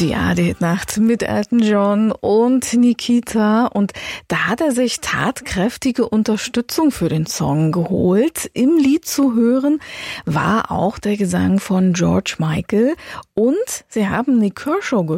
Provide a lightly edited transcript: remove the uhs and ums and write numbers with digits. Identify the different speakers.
Speaker 1: Die ARD-Nacht mit Elton John und Nikita. Und da hat er sich tatkräftige Unterstützung für den Song geholt. Im Lied zu hören war auch der Gesang von George Michael. Und sie haben Nick Kershaw gehört.